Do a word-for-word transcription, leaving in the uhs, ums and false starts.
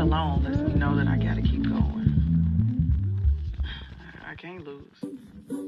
alone lets me know that I gotta keep going. I can't lose.